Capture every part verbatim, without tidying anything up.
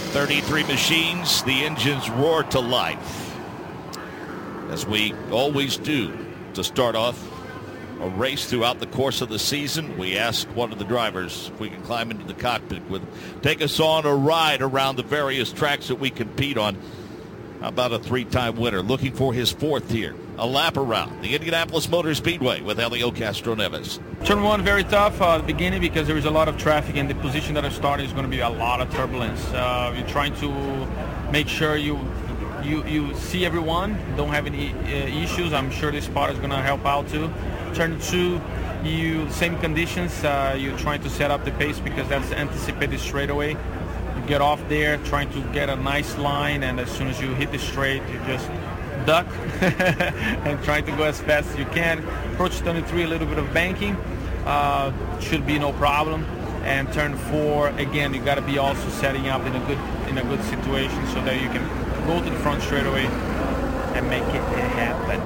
thirty-three machines, the engines roar to life. As we always do to start off a race throughout the course of the season, we ask one of the drivers if we can climb into the cockpit with, take us on a ride around the various tracks that we compete on. How about a three-time winner looking for his fourth here? A lap around the Indianapolis Motor Speedway with Helio Castroneves. Turn one, very tough uh, at the beginning because there is a lot of traffic, and the position that I started is going to be a lot of turbulence. Uh, you're trying to make sure you you you see everyone, don't have any uh, issues. I'm sure this spot is going to help out too. Turn two, you same conditions. Uh, you're trying to set up the pace because that's anticipated straightaway. You get off there, trying to get a nice line, and as soon as you hit the straight, you just duck and trying to go as fast as you can. Approach turn three, a little bit of banking, uh, should be no problem. And turn four, again, you got to be also setting up in a good in a good situation so that you can go to the front straightaway and make it happen.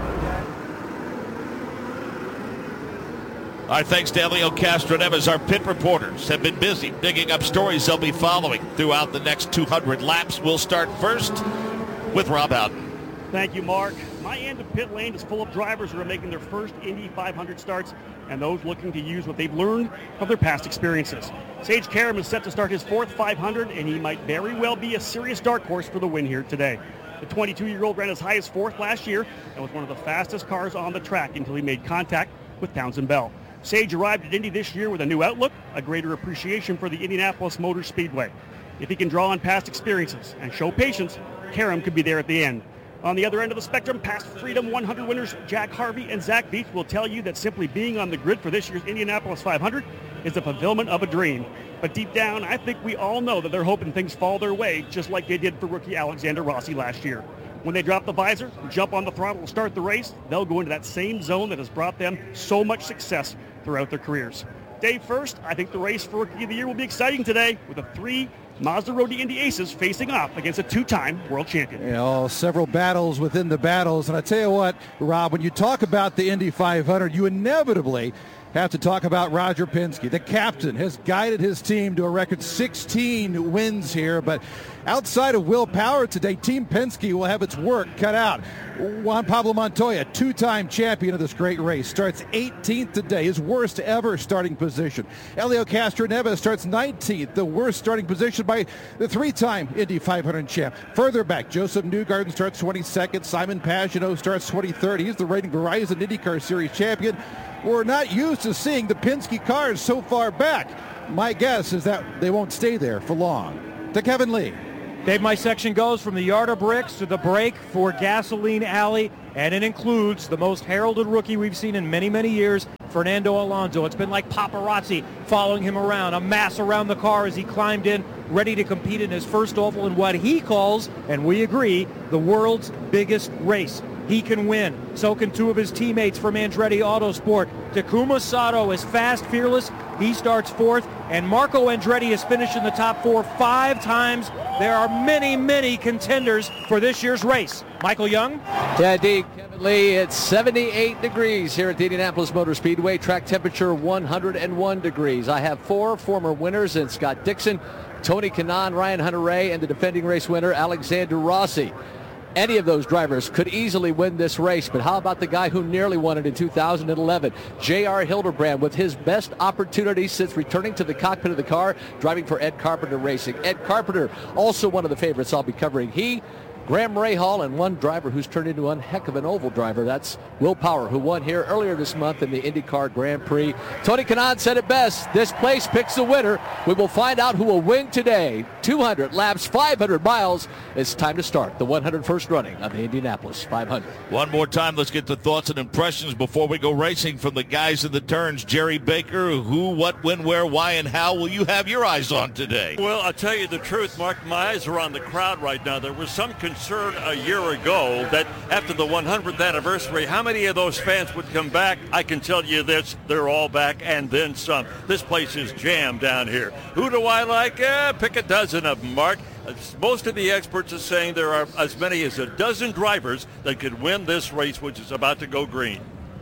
All right, thanks to Helio Castroneves. Our pit reporters have been busy digging up stories they'll be following throughout the next two hundred laps. We'll start first with Rob Howden. Thank you, Mark. My end of pit lane is full of drivers who are making their first Indy five hundred starts and those looking to use what they've learned from their past experiences. Sage Karam is set to start his fourth five hundred, and he might very well be a serious dark horse for the win here today. The twenty-two-year-old ran as high as fourth last year and was one of the fastest cars on the track until he made contact with Townsend Bell. Sage arrived at Indy this year with a new outlook, a greater appreciation for the Indianapolis Motor Speedway. If he can draw on past experiences and show patience, Karam could be there at the end. On the other end of the spectrum, past Freedom one hundred winners Jack Harvey and Zach Beach will tell you that simply being on the grid for this year's Indianapolis five hundred is the fulfillment of a dream. But deep down, I think we all know that they're hoping things fall their way, just like they did for rookie Alexander Rossi last year. When they drop the visor, jump on the throttle to start the race, they'll go into that same zone that has brought them so much success throughout their careers. Day first, I think the race for Rookie of the Year will be exciting today with the three Mazda Road to Indy aces facing off against a two-time world champion. You know, several battles within the battles. And I tell you what, Rob, when you talk about the Indy five hundred, you inevitably have to talk about Roger Penske. The captain has guided his team to a record sixteen wins here, but outside of Will Power today, Team Penske will have its work cut out. Juan Pablo Montoya, two-time champion of this great race, starts eighteenth today, his worst ever starting position. Helio Castroneves starts nineteenth, the worst starting position by the three-time Indy five hundred champ. Further back, Joseph Newgarden starts twenty-second, Simon Pagenaud starts twenty-third. He's the reigning Verizon IndyCar Series champion. We're not used to seeing the Penske cars so far back. My guess is that they won't stay there for long. To Kevin Lee. Dave, my section goes from the yard of bricks to the break for Gasoline Alley, and it includes the most heralded rookie we've seen in many, many years, Fernando Alonso. It's been like paparazzi following him around, a mass around the car as he climbed in, ready to compete in his first oval in what he calls, and we agree, the world's biggest race. He can win. So can two of his teammates from Andretti Autosport. Takuma Sato is fast, fearless. He starts fourth. And Marco Andretti has finished in the top four five times. There are many, many contenders for this year's race. Michael Young? Yeah, indeed, Kevin Lee. It's seventy-eight degrees here at the Indianapolis Motor Speedway. Track temperature one hundred one degrees. I have four former winners in Scott Dixon, Tony Kanaan, Ryan Hunter-Reay, and the defending race winner, Alexander Rossi. Any of those drivers could easily win this race, but how about the guy who nearly won it in two thousand eleven? J R Hildebrand, with his best opportunity since returning to the cockpit of the car, driving for Ed Carpenter Racing. Ed Carpenter, also one of the favorites I'll be covering. He, Graham Rahal, and one driver who's turned into one heck of an oval driver. That's Will Power, who won here earlier this month in the IndyCar Grand Prix. Tony Kanaan said it best. This place picks the winner. We will find out who will win today. two hundred laps, five hundred miles. It's time to start the one hundred first running of the Indianapolis five hundred. One more time, let's get the thoughts and impressions before we go racing from the guys in the turns. Jerry Baker, who, what, when, where, why, and how will you have your eyes on today? Well, I'll tell you the truth, Mark. My eyes are on the crowd right now. There was some concern concern a year ago that after the one hundredth anniversary, how many of those fans would come back? I can tell you this, they're all back and then some. This place is jammed down here. Who do I like? Eh, pick a dozen of them, Mark. Most of the experts are saying there are as many as a dozen drivers that could win this race, which is about to go green.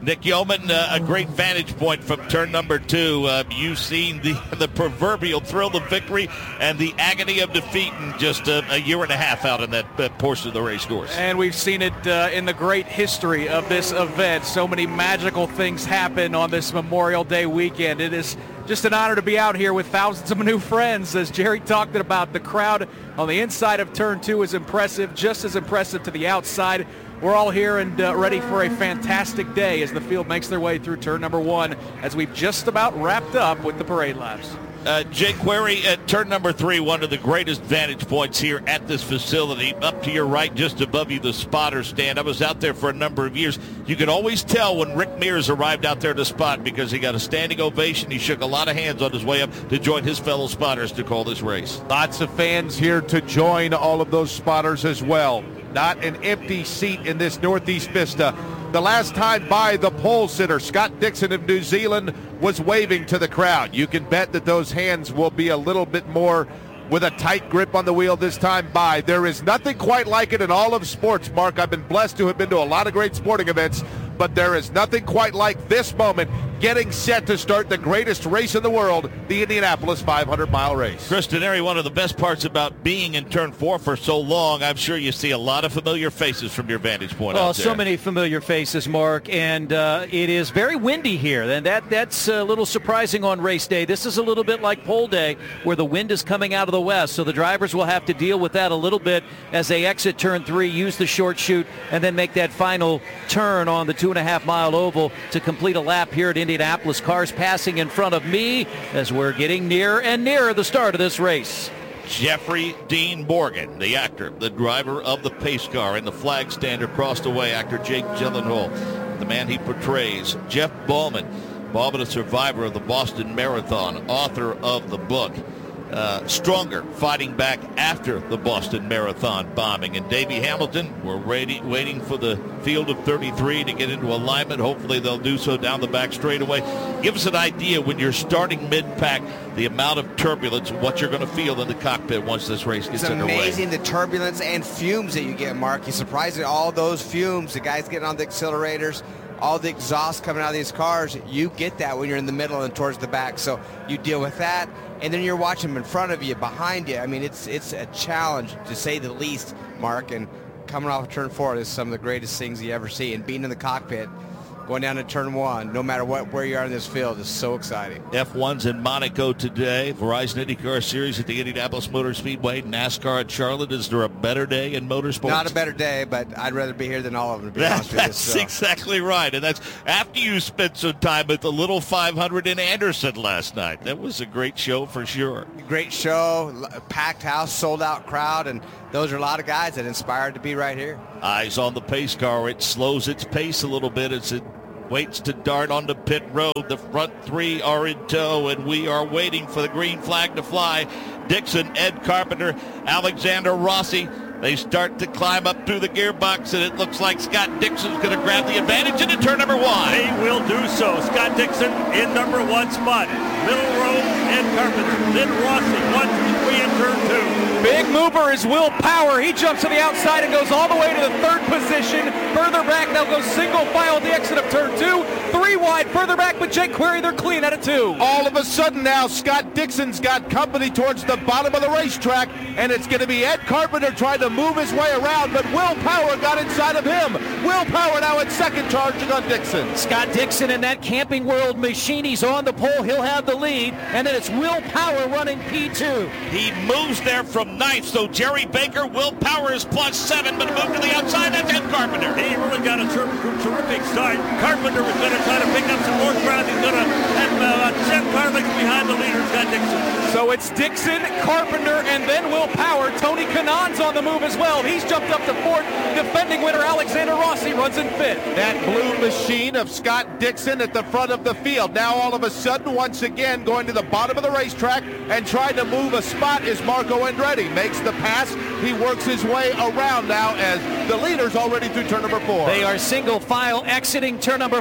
Nick Yeoman, uh, a great vantage point from turn number two. Uh, you've seen the, the proverbial thrill of victory and the agony of defeat in just a, a year and a half out in that uh, portion of the race course. And we've seen it uh, in the great history of this event. So many magical things happen on this Memorial Day weekend. It is just an honor to be out here with thousands of new friends. As Jerry talked about, the crowd on the inside of turn two is impressive, just as impressive to the outside. We're all here and uh, ready for a fantastic day as the field makes their way through turn number one, as we've just about wrapped up with the parade laps. Uh, Jake Query at turn number three, one of the greatest vantage points here at this facility. Up to your right, just above you, the spotter stand. I was out there for a number of years. You could always tell when Rick Mears arrived out there to spot because he got a standing ovation. He shook a lot of hands on his way up to join his fellow spotters to call this race. Lots of fans here to join all of those spotters as well. Not an empty seat in this Northeast Vista. The last time by, the pole sitter, Scott Dixon of New Zealand, was waving to the crowd. You can bet that those hands will be a little bit more with a tight grip on the wheel this time by. There is nothing quite like it in all of sports, Mark. I've been blessed to have been to a lot of great sporting events, but there is nothing quite like this moment, getting set to start the greatest race in the world, the Indianapolis five hundred mile race. Chris Denari, one of the best parts about being in turn four for so long, I'm sure you see a lot of familiar faces from your vantage point well, out there. So many familiar faces, Mark, and uh, it is very windy here, and that that's a little surprising on race day. This is a little bit like pole day, where the wind is coming out of the west, so the drivers will have to deal with that a little bit as they exit turn three, use the short chute, and then make that final turn on the two and a half mile oval to complete a lap here at Indianapolis. Cars passing in front of me as we're getting nearer and nearer the start of this race. Jeffrey Dean Morgan, the actor, the driver of the pace car, and the flag stand across the way, actor Jake Gyllenhaal, the man he portrays. Jeff Bauman, Bauman, a survivor of the Boston Marathon, author of the book Uh, Stronger, fighting back after the Boston Marathon bombing. And Davey Hamilton, we're ready, waiting for the field of thirty-three to get into alignment. Hopefully they'll do so down the back straightaway. Give us an idea when you're starting mid-pack, the amount of turbulence, what you're going to feel in the cockpit once this race gets it's underway. It's amazing, the turbulence and fumes that you get, Mark. You're surprised at all those fumes. The guys getting on the accelerators, all the exhaust coming out of these cars. You get that when you're in the middle and towards the back. So you deal with that. And then you're watching them in front of you, behind you. I mean, it's it's a challenge, to say the least, Mark. And coming off of turn four is some of the greatest things you ever see. And being in the cockpit, going down to turn one, no matter what where you are in this field, is so exciting. F one's in Monaco today. Verizon IndyCar Series at the Indianapolis Motor Speedway. NASCAR at Charlotte. Is there a better day in motorsports? Not a better day, but I'd rather be here than all of them, to be that, honest with you. That's So. exactly right. And that's after you spent some time at the Little five hundred in Anderson last night. That was a great show for sure. Great show, packed house, sold out crowd, and those are a lot of guys that inspired to be right here. Eyes on the pace car. It slows its pace a little bit as it waits to dart onto pit road. The front three are in tow, and we are waiting for the green flag to fly. Dixon, Ed Carpenter, Alexander Rossi. They start to climb up through the gearbox, and it looks like Scott Dixon's going to grab the advantage into turn number one. They will do so. Scott Dixon in number one spot. Middle row, Ed Carpenter. Then Rossi, one, two, three, and turn two. Big mover is Will Power. He jumps to the outside and goes all the way to the third position. Further back, they'll go single file at the exit of turn two. Three wide further back, but Jake Query, they're clean out of two. All of a sudden now, Scott Dixon's got company towards the bottom of the racetrack, and it's going to be Ed Carpenter trying to move his way around, but Will Power got inside of him. Will Power now in second, charging on Dixon. Scott Dixon in that Camping World machine. He's on the pole. He'll have the lead, and then it's Will Power running P two. He moves there from ninth, so Jerry Baker, Will Power is plus seven, but move to the outside. That's Ed Carpenter. He really got a ter- terrific start. Carpenter was going to try to pick up some more ground. He's going to have uh, Jeff Carlix behind the leader, Scott Dixon. So it's Dixon, Carpenter, and then Will Power. Tony Kanaan's on the move as well. He's jumped up to fourth. Defending winner Alexander Rossi runs in fifth. That blue machine of Scott Dixon at the front of the field. Now all of a sudden, once again, going to the bottom of the racetrack and trying to move a spot is Marco Andretti. Makes the pass. He works his way around now as the leader's already through turn number four. They are single file exiting turn number four.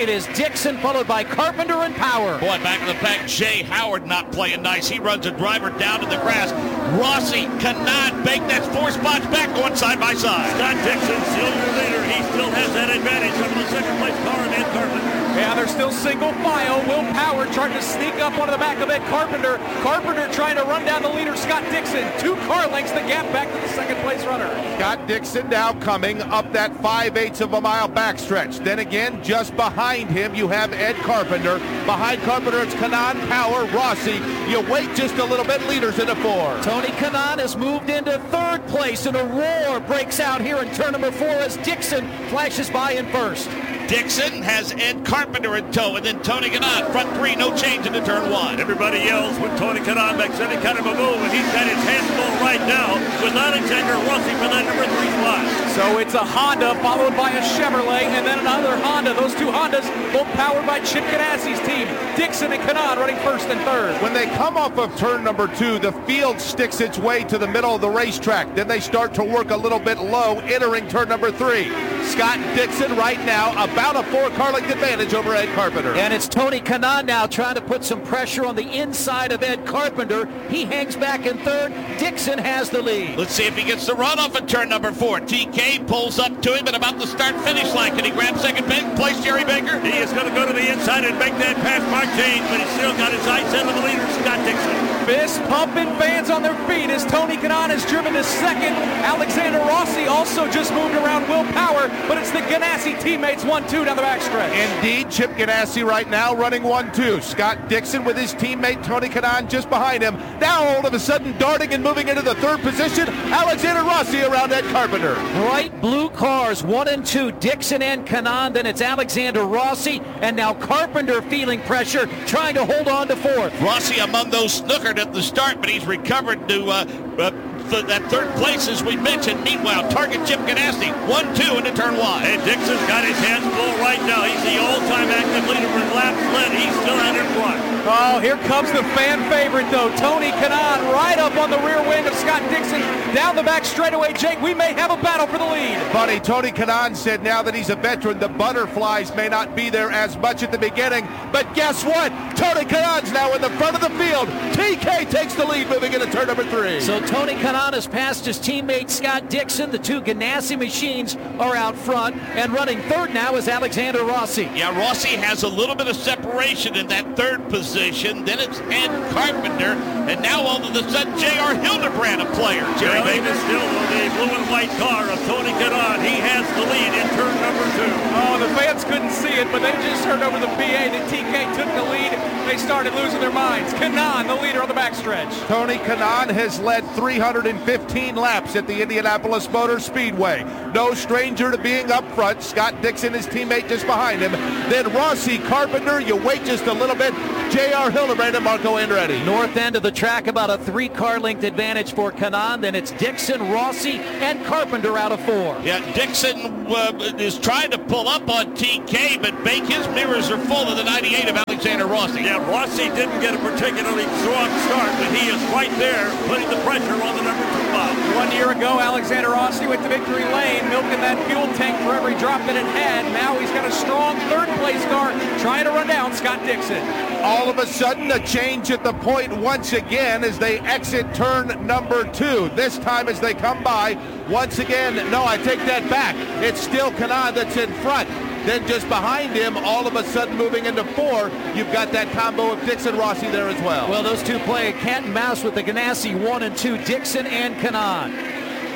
it is Dixon, followed by Carpenter and Power. Boy, back in the pack, Jay Howard not playing nice. He runs a driver down to the grass. Rossi cannot make that four spots back, going side by side. Scott Dixon, still your leader. He still has that advantage over the second place car of Ed Carpenter. Yeah, they're still single file. Will Power trying to sneak up onto the back of Ed Carpenter. Carpenter trying to run down the leader, Scott Dixon. Two car lengths the gap back to the second place runner. Scott Dixon now coming up that five-eighths of a mile backstretch. Then again, just behind him, you have Ed Carpenter. Behind Carpenter, it's Kanaan, Power, Rossi. You wait just a little bit, leaders in a four. Tony Kanaan has moved into third place, and a roar breaks out here in turn number four as Dixon flashes by in first. Dixon has Ed Carpenter in tow, and then Tony Kanaan, front three, no change into turn one. Everybody yells when Tony Kanaan makes any kind of a move, and he's got his hands full right now with Alexander Rossi for that number three spot. So it's a Honda followed by a Chevrolet, and then another Honda. Those two Hondas, both powered by Chip Ganassi's team. Dixon and Kanaan running first and third. When they come off of turn number two, the field sticks its way to the middle of the racetrack. Then they start to work a little bit low, entering turn number three. Scott Dixon right now about a four-car length advantage over Ed Carpenter. And it's Tony Kanaan now trying to put some pressure on the inside of Ed Carpenter. He hangs back in third. Dixon has the lead. Let's see if he gets the run off at turn number four. T K pulls up to him at about the start-finish line. Can he grab second place, Jerry Baker? He is going to go to the inside and make that pass mark change, but he's still got his eyes set on the leader, Scott Dixon. Fist pumping, fans on their feet as Tony Kanaan is driven to second. Alexander Rossi also just moved around Will Power, but it's the Ganassi teammates one two down the backstretch. Indeed, Chip Ganassi right now running one two. Scott Dixon with his teammate Tony Kanaan just behind him. Now all of a sudden darting and moving into the third position, Alexander Rossi around Ed Carpenter. Bright blue cars, one and two, Dixon and Kanaan. Then it's Alexander Rossi, and now Carpenter feeling pressure, trying to hold on to fourth. Rossi among those snookered at the start, but he's recovered to uh, uh, th- that third place, as we mentioned. Meanwhile, target Chip Ganassi, one two into turn one. And Dixon's got his hands full right now. He's the all-time active leader for laps led. He's still out in front. Oh, here comes the fan favorite, though. Tony Kanaan right up on the rear wing of Scott Dixon. Down the back straightaway, Jake, we may have a battle for the lead. Buddy, Tony Kanaan said now that he's a veteran, the butterflies may not be there as much at the beginning. But guess what? Tony Kanaan's now in the front of the field. T K takes the lead moving into turn number three. So Tony Kanaan has passed his teammate Scott Dixon. The two Ganassi machines are out front, and running third now is Alexander Rossi. Yeah, Rossi has a little bit of separation in that third position. Then it's Ed Carpenter, and now all of a sudden J R Hildebrand a player. Jerry Well, Baker is still the blue and white car of Tony Kanaan. He has the lead in turn number two. Oh, the fans couldn't see it, but they just heard over the P A that T K took the lead. They started losing their minds. Kanaan, the leader on the backstretch. Tony Kanaan has led three hundred fifteen laps at the Indianapolis Motor Speedway. No stranger to being up front. Scott Dixon, his teammate, just behind him. Then Rossi, Carpenter, you wait just a little bit. J R Hildebrand and Marco Andretti. North end of the track, about a three-car length advantage for Kanaan. Then it's Dixon, Rossi, and Carpenter out of four. Yeah, Dixon uh, is trying to pull up on T K, but Bake, his mirrors are full of the ninety-eight of Alexander Rossi. Yeah, Rossi didn't get a particularly strong start, but he is right there putting the pressure on the number two box. One year ago, Alexander Rossi went to victory lane, milking that fuel tank for every drop that it had. Now he's got a strong third-place car trying to run down Scott Dixon. All of a sudden, a change at the point once again as they exit turn number two. This time as they come by, once again, no, I take that back. It's still Kanaan that's in front. Then just behind him, all of a sudden moving into four, you've got that combo of Dixon Rossi there as well. Well, those two play cat and mouse with the Ganassi one and two, Dixon and Kanaan.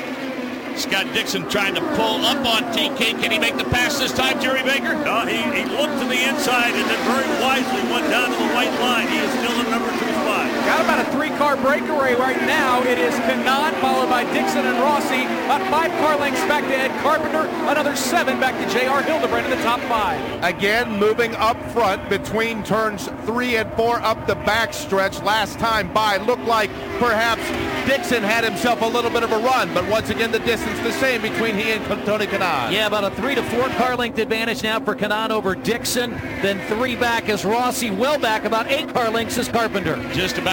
Scott Dixon trying to pull up on T K. Can he make the pass this time, Jerry Baker? No, he, he looked to the inside and then very wisely went down to the white line. He is still in number two spot. Got about a three-car breakaway right now. It is Kanaan followed by Dixon and Rossi. About five car lengths back to Ed Carpenter. Another seven back to J R Hildebrand in the top five. Again, moving up front between turns three and four up the backstretch. Last time by, looked like perhaps Dixon had himself a little bit of a run, but once again the distance the same between he and Tony Kanaan. Yeah, about a three to four car length advantage now for Kanaan over Dixon. Then three back is Rossi. Well back, about eight car lengths is Carpenter. Just about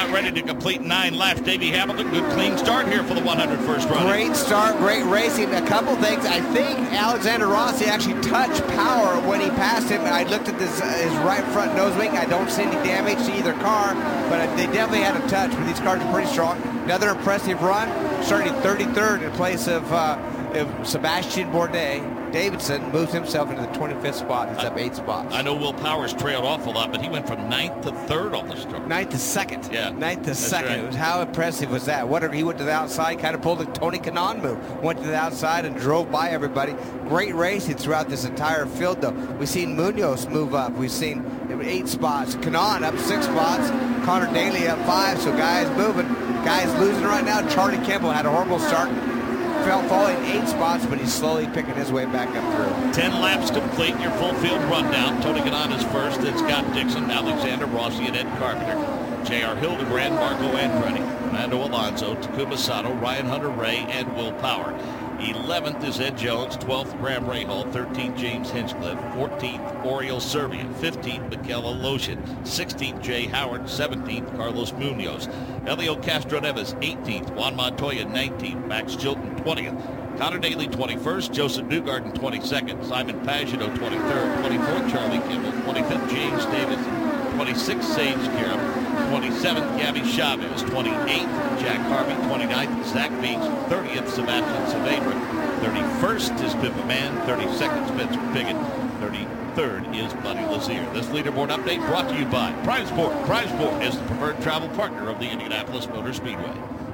about ready to complete nine laps. Davey Hamilton, good clean start here for the one hundred first run. Great start, great racing. A couple things. I think Alexander Rossi actually touched power when he passed him. I looked at this, uh, his right front nose wing. I don't see any damage to either car, but they definitely had a touch. But these cars are pretty strong. Another impressive run, starting thirty-third in place of, uh, of Sebastian Bourdais. Davidson moves himself into the twenty-fifth spot. He's up eight spots. I know Will Powers trailed off a lot, but he went from ninth to third on the start. Ninth to second. Yeah. Ninth to That's second. right. It was, how impressive was that? Whatever, he went to the outside, kind of pulled a Tony Kanaan move. Went to the outside and drove by everybody. Great racing throughout this entire field, though. We've seen Munoz move up. We've seen eight spots. Kanaan up six spots. Connor Daly up five. So guys moving. Guys losing right now. Charlie Kimball had a horrible start. Fell falling eight spots, but he's slowly picking his way back up through. Ten laps complete. Your full field rundown. Tony Kanaan is first. Then Scott Dixon, Alexander Rossi, and Ed Carpenter. J R Hildebrand, Marco Andretti, Fernando Alonso, Takuma Sato, Ryan Hunter-Reay, and Will Power. eleventh is Ed Jones. twelfth, Graham Rahal. thirteenth, James Hinchcliffe. fourteenth, Oriol Servian. fifteenth, Mikel Aloshin. sixteenth, Jay Howard. seventeenth, Carlos Munoz. Elio Castroneves, eighteenth. Juan Montoya, nineteenth. Max Chilton, twentieth. Connor Daly, twenty-first. Joseph Newgarden, twenty-second. Simon Pagenaud, twenty-third. twenty-fourth, Charlie Kimball. twenty-fifth, James Davidson. twenty-sixth, Sage Karam. twenty-seventh, Gabby Chavez. twenty-eighth, Jack Harvey. twenty-ninth, Zach Beach. thirtieth, Sebastian Saavedra. thirty-first is Pippa Mann. thirty-second, Spencer Pigot. thirty-third is Buddy Lazier. This leaderboard update brought to you by Prime Sport. Prime Sport is the preferred travel partner of the Indianapolis Motor Speedway.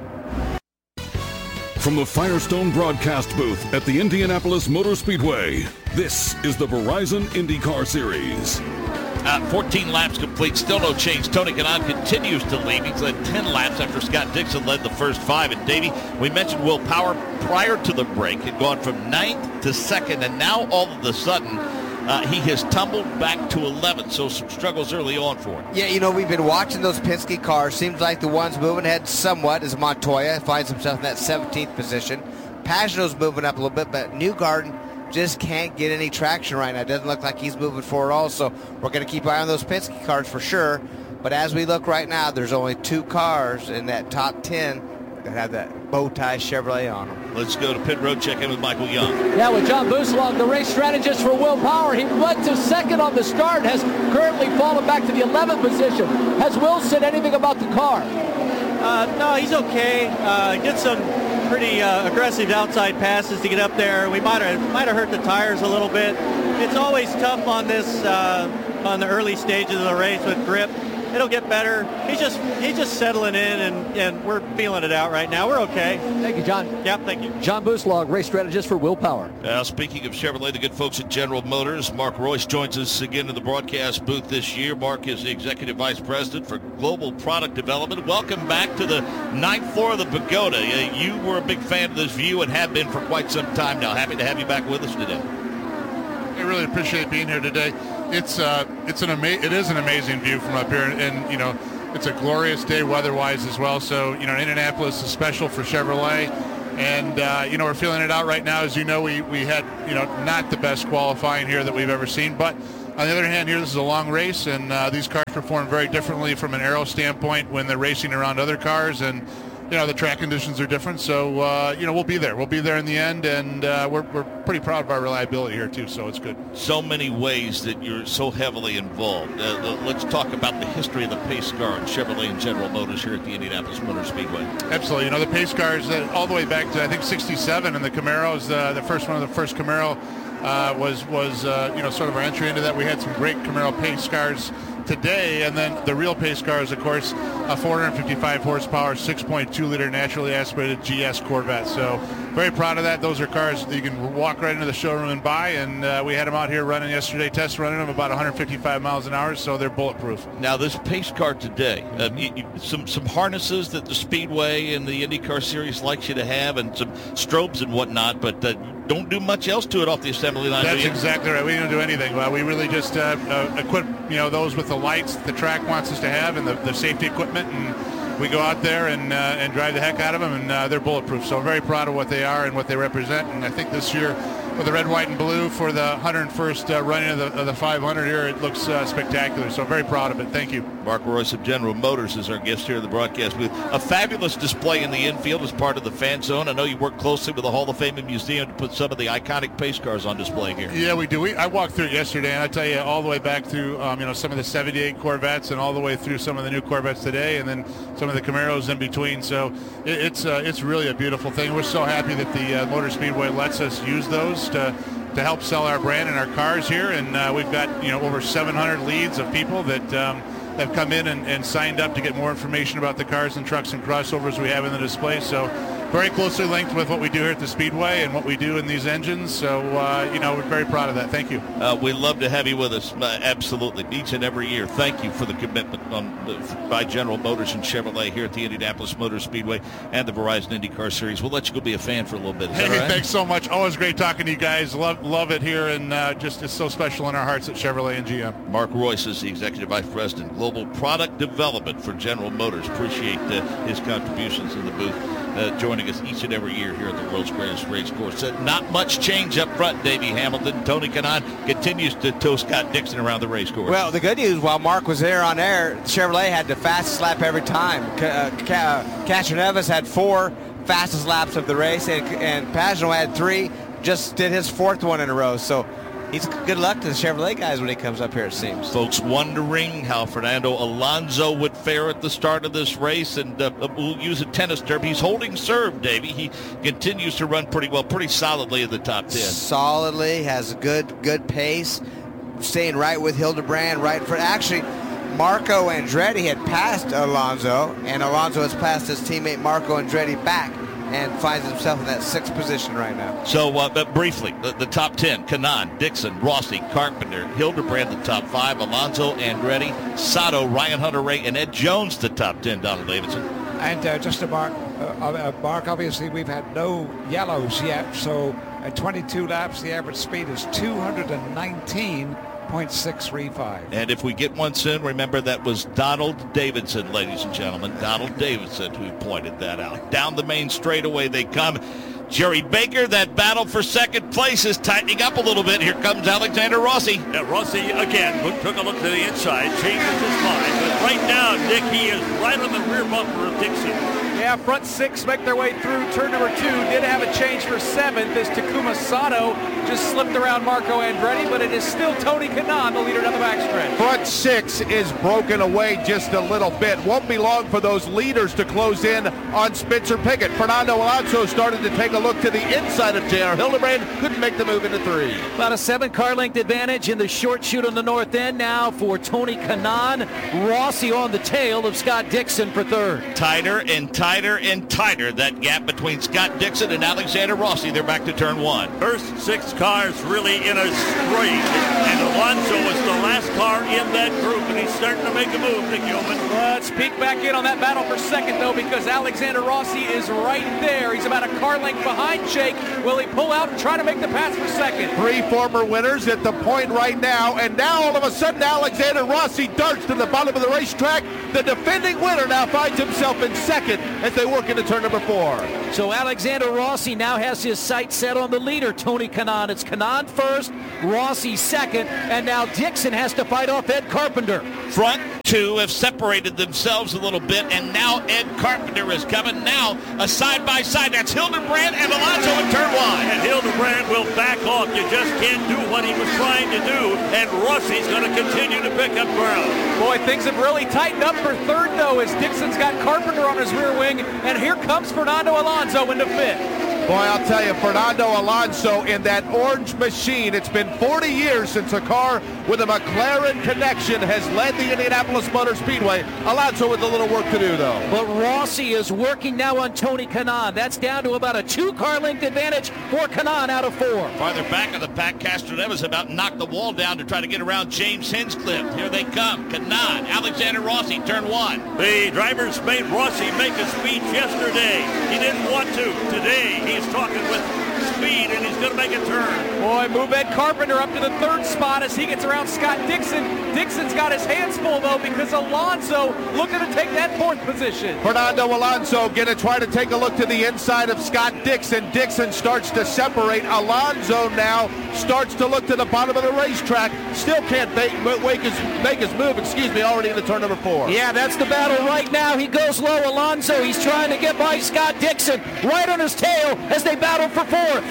From the Firestone broadcast booth at the Indianapolis Motor Speedway, this is the Verizon IndyCar Series. Uh, fourteen laps complete, still no change. Tony Kanaan continues to lead. He's led ten laps after Scott Dixon led the first five. And Davey, we mentioned Will Power prior to the break had gone from ninth to second, and now all of a sudden uh, he has tumbled back to eleventh. So some struggles early on for him. Yeah, you know, we've been watching those Penske cars. Seems like the ones moving ahead somewhat is Montoya. Finds himself in that seventeenth position. Pagenaud's moving up a little bit, but Newgarden just can't get any traction right now. It doesn't look like he's moving forward also. We're going to keep eye on those Penske cars for sure. But as we look right now, there's only two cars in that top ten that have that bow tie Chevrolet on them. Let's go to pit road, check in with Michael Young. Yeah, with John Buslog, the race strategist for Will Power. He went to second on the start, has currently fallen back to the eleventh position. Has Will said anything about the car? Uh, no, he's okay. Uh, get some pretty uh, aggressive outside passes to get up there. We might have might have hurt the tires a little bit. It's always tough on this uh, on the early stages of the race with grip. It'll get better. He's just he's just settling in, and, and we're feeling it out right now. We're okay. Thank you, John. Yep, thank you. John Buslog, race strategist for Will Power. Uh, speaking of Chevrolet, the good folks at General Motors, Mark Royce joins us again in the broadcast booth this year. Mark is the Executive Vice President for Global Product Development. Welcome back to the ninth floor of the Pagoda. Uh, you were a big fan of this view and have been for quite some time now. Happy to have you back with us today. I really appreciate being here today. It's uh, it's an ama- it is an amazing view from up here, and, and you know, it's a glorious day weather-wise as well. So you know, Indianapolis is special for Chevrolet, and uh, you know, we're feeling it out right now. As you know, we we had you know not the best qualifying here that we've ever seen, but on the other hand, here this is a long race, and uh, these cars perform very differently from an aero standpoint when they're racing around other cars, and you know, the track conditions are different. So, uh, you know, we'll be there. We'll be there in the end, and uh, we're, we're pretty proud of our reliability here, too, so it's good. So many ways that you're so heavily involved. Uh, let's talk about the history of the pace car and Chevrolet and General Motors here at the Indianapolis Motor Speedway. Absolutely. You know, the pace cars, uh, all the way back to, I think, sixty-seven, and the Camaros, uh, the first one of the first Camaro uh, was, was uh, you know, sort of our entry into that. We had some great Camaro pace cars today, and then the real pace cars, of course, a four hundred fifty-five horsepower, six point two liter naturally aspirated G S Corvette. So very proud of that. Those are cars that you can walk right into the showroom and buy, and uh, we had them out here running yesterday, test running them about one hundred fifty-five miles an hour, so they're bulletproof. Now this pace car today, uh, you, you, some some harnesses that the Speedway and the IndyCar Series likes you to have, and some strobes and whatnot, but uh, don't do much else to it off the assembly line. That's exactly right. We don't do anything. Well, we really just uh, uh, equip you know those with the lights the track wants us to have, and the, the safety equipment, and we go out there and uh, and drive the heck out of them, and uh, they're bulletproof. So I'm very proud of what they are and what they represent. And I think this year with the red, white, and blue for the one hundred first uh, running of the, of the five hundred here. It looks uh, spectacular, so very proud of it. Thank you. Mark Royce of General Motors is our guest here in the broadcast booth. A fabulous display in the infield as part of the fan zone. I know you work closely with the Hall of Fame and Museum to put some of the iconic pace cars on display here. Yeah, we do. We, I walked through it yesterday, and I tell you, all the way back through um, you know, some of the seventy-eight Corvettes and all the way through some of the new Corvettes today, and then some of the Camaros in between. So it, it's uh, it's really a beautiful thing. We're so happy that the uh, Motor Speedway lets us use those to to help sell our brand and our cars here. And uh, we've got, you know, over seven hundred leads of people that um, have come in and, and signed up to get more information about the cars and trucks and crossovers we have in the display. So very closely linked with what we do here at the Speedway and what we do in these engines. So, uh, you know, we're very proud of that. Thank you. Uh, we love to have you with us, uh, absolutely, each and every year. Thank you for the commitment on, uh, by General Motors and Chevrolet here at the Indianapolis Motor Speedway and the Verizon IndyCar Series. We'll let you go be a fan for a little bit. Is Hey, that all right? thanks so much. Always great talking to you guys. Love love it here, and uh, just it's so special in our hearts at Chevrolet and G M. Mark Royce is the Executive Vice President, Global Product Development for General Motors. Appreciate uh, his contributions in the booth, uh, joining us each and every year here at the world's greatest race course. Uh, not much change up front, Davey Hamilton. Tony Kanaan continues to tow Scott Dixon around the race course. Well, the good news, while Mark was there on air, Chevrolet had the fastest lap every time. Uh, Castroneves had four fastest laps of the race, and, and Pagenaud had three, just did his fourth one in a row. So he's good luck to the Chevrolet guys when he comes up here, it seems. Folks wondering how Fernando Alonso would fare at the start of this race, and uh, we'll use a tennis term. He's holding serve, Davey. He continues to run pretty well, pretty solidly in the top ten. Solidly, has a good, good pace, staying right with Hildebrand, right for actually. Marco Andretti had passed Alonso, and Alonso has passed his teammate Marco Andretti back and finds himself in that sixth position right now. So, uh, but briefly, the, the top ten, Kanaan, Dixon, Rossi, Carpenter, Hildebrand, the top five, Alonso, Andretti, Sato, Ryan Hunter-Reay, and Ed Jones, the top ten, Donald Davidson. And uh, just to mark, uh, uh, Mark, obviously we've had no yellows yet, so at twenty-two laps, the average speed is two nineteen point six three five. And if we get one soon, remember that was Donald Davidson, ladies and gentlemen. Donald Davidson who pointed that out. Down the main straightaway they come. Jerry Baker, that battle for second place is tightening up a little bit. Here comes Alexander Rossi. Yeah, Rossi again look, took a look to the inside, changes his mind. But right now, Nick, he is right on the rear bumper of Dixon. Yeah, front six make their way through turn number two. Did have a change for seventh as Takuma Sato just slipped around Marco Andretti, but it is still Tony Kanaan, the leader down the backstretch. Front six is broken away just a little bit. Won't be long for those leaders to close in on Spencer Pigot. Fernando Alonso started to take a look to the inside of J R Hildebrand. Couldn't make the move into three. About a seven car length advantage in the short chute on the north end now for Tony Kanaan. Rossi on the tail of Scott Dixon for third. Tighter and tighter and tighter, that gap between Scott Dixon and Alexander Rossi. They're back to turn one. First six cars really in a straight, and Alonso is the last car in that group, and he's starting to make a move, Nick Yeoman. Let's peek back in on that battle for second, though, because Alexander Rossi is right there. He's about a car length behind Jake. Will he pull out and try to make the pass for second? Three former winners at the point right now, and now all of a sudden Alexander Rossi darts to the bottom of the racetrack. The defending winner now finds himself in second as they work into turn number four. So Alexander Rossi now has his sights set on the leader, Tony Kanaan. It's Kanaan first, Rossi second, and now Dixon has to fight off Ed Carpenter. Front two have separated themselves a little bit, and now Ed Carpenter is coming. Now a side-by-side. That's Hildebrand and Alonso in turn one. And Hildebrand will back off. You just can't do what he was trying to do, and Rossi's going to continue to pick up ground. Boy, things have really tightened up for third, though, as Dixon's got Carpenter on his rear wing, and here comes Fernando Alonso into fifth. Boy, I'll tell you, Fernando Alonso in that orange machine. It's been forty years since a car with a McLaren connection has led the Indianapolis Motor Speedway. Alonso with a little work to do, though. But Rossi is working now on Tony Kanaan. That's down to about a two-car length advantage for Kanaan out of four. Farther back of the pack, Castroneves about knocked the wall down to try to get around James Hinchcliffe. Here they come. Kanaan, Alexander Rossi, turn one. The drivers made Rossi make a speech yesterday. He didn't want to. Today, he's talking with speed, and he's going to make a turn. Boy, move Ed Carpenter up to the third spot as he gets around Scott Dixon. Dixon's got his hands full, though, because Alonso looking to take that fourth position. Fernando Alonso going to try to take a look to the inside of Scott Dixon. Dixon starts to separate. Alonso now starts to look to the bottom of the racetrack. Still can't make, make, his, make his move, excuse me, already into turn number four. Yeah, that's the battle right now. He goes low. Alonso, he's trying to get by Scott Dixon right on his tail as they battle for fourth.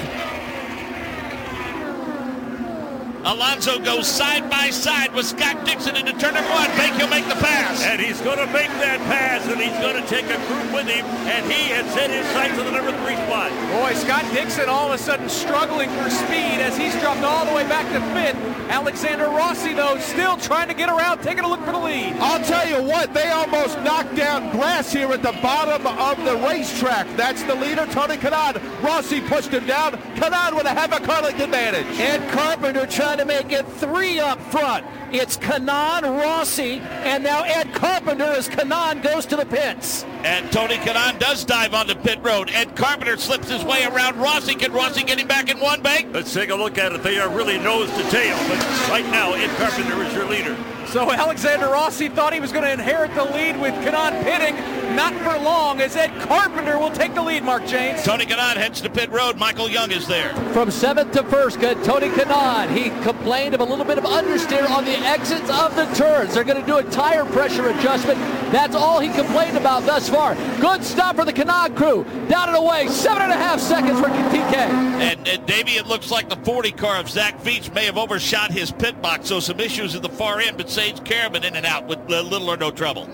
Alonso goes side by side with Scott Dixon into turn number one. Think he'll make the pass. And he's going to make that pass, and he's going to take a group with him, and he has set his sights on the number three spot. Boy, Scott Dixon all of a sudden struggling for speed as he's dropped all the way back to fifth. Alexander Rossi, though, still trying to get around, taking a look for the lead. I'll tell you what, they almost knocked down grass here at the bottom of the racetrack. That's the leader, Tony Kanaan. Rossi pushed him down. Kanaan with a have a Carlin advantage. Ed Carpenter trying to make it three up front. It's Kanaan, Rossi, and now Ed Carpenter as Kanaan goes to the pits. And Tony Kanaan does dive onto pit road. Ed Carpenter slips his way around Rossi. Can Rossi get him back in one, bank? Let's take a look at it. They are really nose to tail, but right now Ed Carpenter is your leader. So Alexander Rossi thought he was going to inherit the lead with Kanaan pitting. Not for long, as Ed Carpenter will take the lead, Mark James. Tony Kanaan heads to pit road. Michael Young is there. From seventh to first, good Tony Kanaan. He complained of a little bit of understeer on the exits of the turns. They're going to do a tire pressure adjustment. That's all he complained about thus far. Good stuff for the Kanaan crew. Down and away, seven and a half seconds for T K. And, and Davey, it looks like the forty car of Zach Veach may have overshot his pit box, so some issues at the far end, but Sage Karaman in and out with uh, little or no trouble.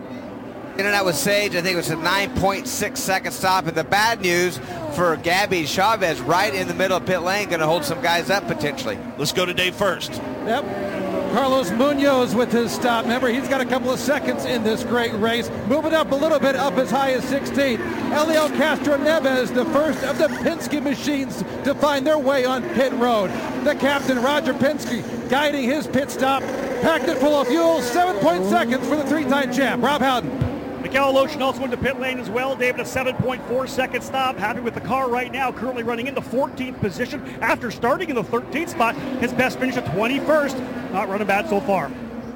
In and out with Sage, I think it was a nine point six second stop. And the bad news for Gabby Chavez right in the middle of pit lane, going to hold some guys up potentially. Let's go to Dave first. Yep. Carlos Munoz with his stop. Remember, he's got a couple of seconds in this great race. Moving up a little bit, up as high as sixteenth. Elio Castro Neves, the first of the Penske machines to find their way on pit road. The captain, Roger Penske, guiding his pit stop. Packed it full of fuel. Seven point seconds for the three-time champ, Rob Howden. Miguel Alonso also into pit lane as well. David, a seven point four second stop. Happy with the car right now. Currently running in the fourteenth position after starting in the thirteenth spot. His best finish at twenty-first. Not running bad so far.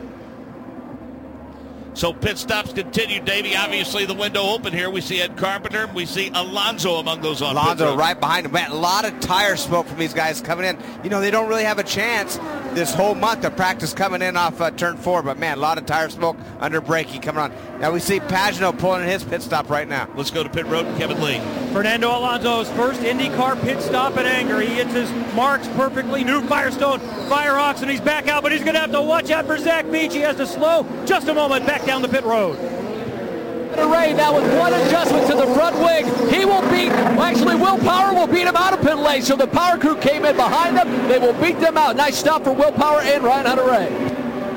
So pit stops continue, Davey. Obviously the window open here. We see Ed Carpenter. We see Alonso among those on Alonso pit road. right behind him. Man, a lot of tire smoke from these guys coming in. You know, they don't really have a chance this whole month of practice coming in off uh, turn four. But, man, a lot of tire smoke under braking coming on. Now we see Pagenaud pulling in his pit stop right now. Let's go to pit road and Kevin Lee. Fernando Alonso's first IndyCar pit stop at Anger. He hits his marks perfectly. New Firestone, Firehawks, and he's back out. But he's going to have to watch out for Zach Veach. He has to slow just a moment back down the pit road. Ray now with one adjustment to the front wing. He will beat, well, actually Will Power will beat him out of pit lane. So the power crew came in behind them. They will beat them out. Nice stop for Will Power and Ryan Hunter-Reay.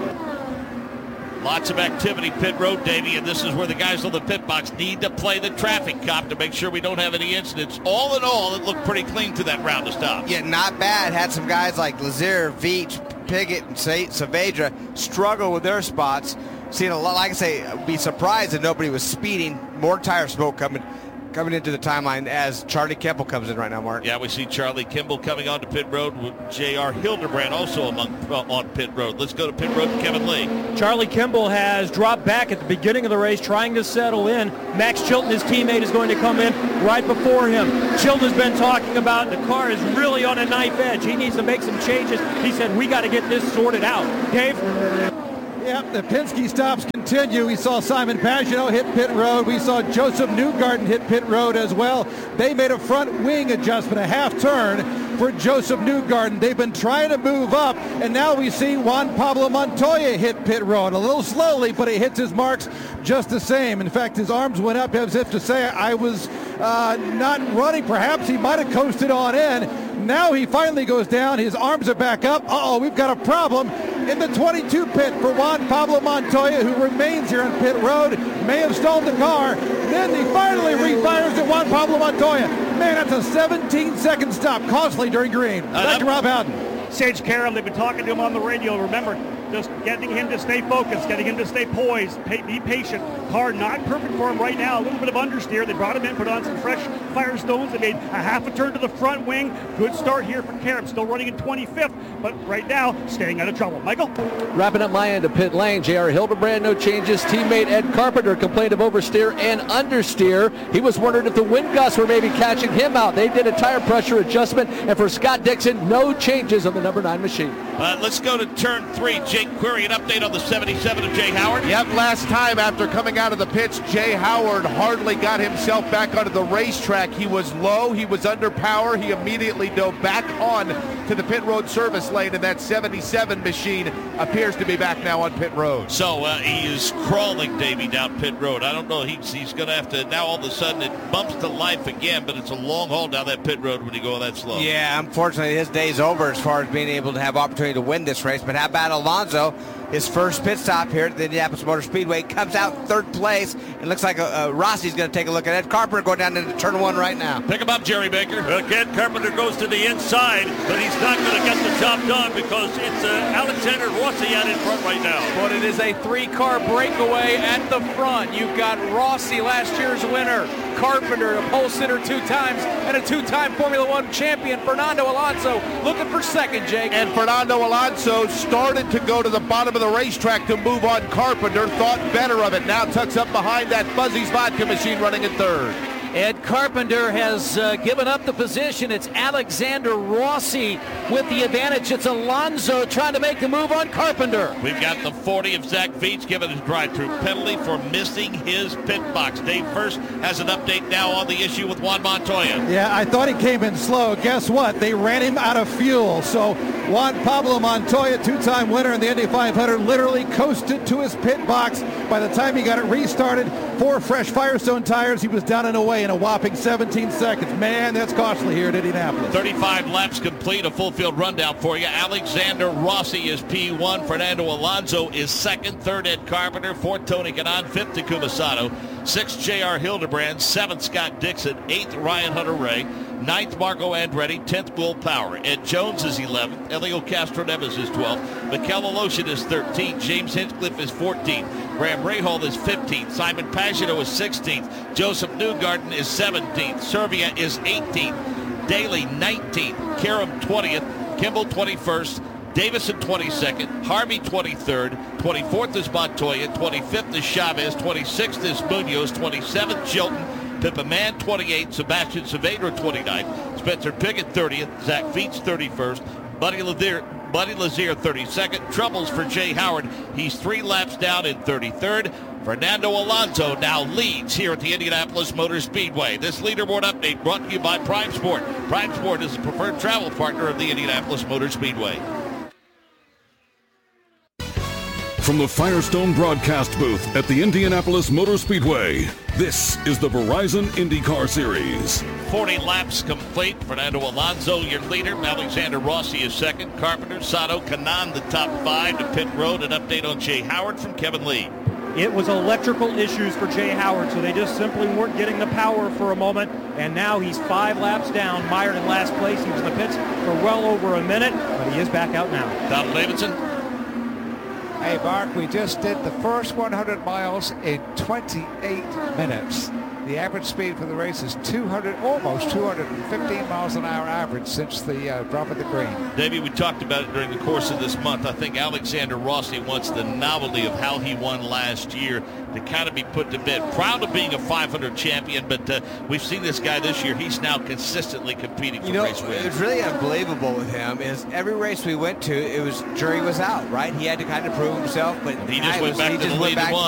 Lots of activity pit road, Davey, and this is where the guys on the pit box need to play the traffic cop to make sure we don't have any incidents. All in all, it looked pretty clean to that round of stops. Yeah, not bad. Had some guys like Lazier, Veach, Piggott, and Saavedra struggle with their spots. Seeing a lot, like I say, be surprised that nobody was speeding. More tire smoke coming coming into the timeline as Charlie Kimball comes in right now, Mark. Yeah, we see Charlie Kimball coming onto pit road with J R Hildebrand also among uh, on pit road. Let's go to pit road and Kevin Lee. Charlie Kimball has dropped back at the beginning of the race, trying to settle in. Max Chilton, his teammate, is going to come in right before him. Chilton has been talking about the car is really on a knife edge. He needs to make some changes. He said, we got to get this sorted out. Dave? Yep, the Penske stops continue. We saw Simon Pagenaud hit pit road. We saw Joseph Newgarden hit pit road as well. They made a front wing adjustment, a half turn for Joseph Newgarden. They've been trying to move up, and now we see Juan Pablo Montoya hit pit road. A little slowly, but he hits his marks just the same. In fact, his arms went up as if to say, I was uh, not running. Perhaps he might have coasted on in. Now he finally goes down. His arms are back up. Uh-oh, we've got a problem in the twenty-two pit for Juan Pablo Montoya, who remains here on pit road. May have stalled the car. Then he finally refires to Juan Pablo Montoya. Man, that's a seventeen second stop, costly during green. Back to Rob Howden. Sage Karam, they've been talking to him on the radio. Remember, just getting him to stay focused, getting him to stay poised, pay, be patient. Car not perfect for him right now. A little bit of understeer. They brought him in, put on some fresh Firestones. They made a half a turn to the front wing. Good start here for Karam. Still running in twenty-fifth, but right now staying out of trouble. Michael? Wrapping up my end of pit lane, J R Hildebrand, no changes. Teammate Ed Carpenter complained of oversteer and understeer. He was wondering if the wind gusts were maybe catching him out. They did a tire pressure adjustment, and for Scott Dixon, no changes on the number nine machine. Uh, let's go to turn three. Jake Query, an update on the seventy-seven of Jay Howard. Yep, last time after coming out of the pits, Jay Howard hardly got himself back onto the racetrack. He was low, he was under power. He immediately dove back on to the pit road service lane, and that seventy-seven machine appears to be back now on pit road. So uh, he is crawling, Davey, down pit road. I don't know, he's, he's going to have to, now all of a sudden it bumps to life again, but it's a long haul down that pit road when you go that slow. Yeah, unfortunately his day's over as far as being able to have opportunity to win this race. But how about Alonso? His first pit stop here at the Indianapolis Motor Speedway, comes out third place. It looks like uh, uh, Rossi's going to take a look at Ed Carpenter going down into turn one right now. Pick him up, Jerry Baker. Well, Ed Carpenter goes to the inside, but he's not going to get the job done because it's uh, Alexander Rossi out in front right now. But it is a three-car breakaway at the front. You've got Rossi, last year's winner, Carpenter, a pole sitter two times, and a two-time Formula One champion, Fernando Alonso, looking for second, Jake. And Fernando Alonso started to go to the bottom of the racetrack to move on Carpenter, thought better of it, now tucks up behind that Fuzzy's Vodka machine running in third. Ed Carpenter has uh, given up the position. It's Alexander Rossi with the advantage. It's Alonso trying to make the move on Carpenter. We've got the forty of Zach Veach given his drive-through penalty for missing his pit box. Dave First has an update now on the issue with Juan Montoya. Yeah, I thought he came in slow. Guess what? They ran him out of fuel. So Juan Pablo Montoya, two-time winner in the Indy five hundred, literally coasted to his pit box. By the time he got it restarted, four fresh Firestone tires, he was down and away in a whopping seventeen seconds. Man, that's costly here at Indianapolis. thirty-five laps complete, a full field rundown for you. Alexander Rossi is P one. Fernando Alonso is second. Third, Ed Carpenter. Fourth, Tony Kanaan. Fifth, Takuma Sato. Sixth, J R Hildebrand. Seventh, Scott Dixon. Eighth, Ryan Hunter-Reay. Ninth, Marco Andretti. Tenth, Will Power. Ed Jones is eleventh. Elio Castro-Neves is twelfth. Mikel Aloshin is thirteenth. James Hinchcliffe is fourteenth. Graham Rahal is fifteenth. Simon Pagenaud is sixteenth. Joseph Newgarden is seventeenth. Servia is eighteenth. Daly nineteenth. Karam twentieth. Kimball twenty-first. Davison twenty-second. Harvey twenty-third. twenty-fourth is Montoya. twenty-fifth is Chavez. twenty-sixth is Munoz. twenty-seventh, Chilton. Pippa Mann twenty-eighth. Sebastian Saavedra twenty-ninth. Spencer Pigot thirtieth. Zach Veach thirty-first. Buddy Lazier, Buddy Lazier thirty-second. Troubles for Jay Howard. He's three laps down in thirty-third. Fernando Alonso now leads here at the Indianapolis Motor Speedway. This leaderboard update brought to you by Prime Sport. Prime Sport is the preferred travel partner of the Indianapolis Motor Speedway. From the Firestone broadcast booth at the Indianapolis Motor Speedway, this is the Verizon IndyCar Series. forty laps complete. Fernando Alonso, your leader. Alexander Rossi is second. Carpenter, Sato, Kanaan, the top five to pit road. An update on Jay Howard from Kevin Lee. It was electrical issues for Jay Howard, so they just simply weren't getting the power for a moment, and now he's five laps down, mired in last place. He was in the pits for well over a minute, but he is back out now. Donald Davidson. Hey, Mark, we just did the first one hundred miles in twenty-eight minutes. The average speed for the race is two hundred, almost two hundred fifteen miles an hour average since the uh, drop of the green. Davey, we talked about it during the course of this month. I think Alexander Rossi wants the novelty of how he won last year to kind of be put to bed. Proud of being a five hundred champion, but uh, we've seen this guy this year. He's now consistently competing for you know, race wins. It's really unbelievable with him is every race we went to, it was jury was out, right? He had to kind of prove himself, but he just went was, back he to just the went lead and back won.